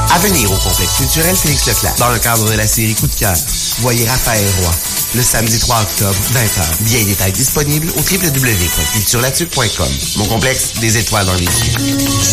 À venir au complexe culturel Félix Leclerc, dans le cadre de la série Coup de cœur. Voyez Raphaël Roy, le samedi 3 octobre, 20h. Billets et détails disponibles au www.culturelatude.com. Mon complexe, des étoiles dans les yeux.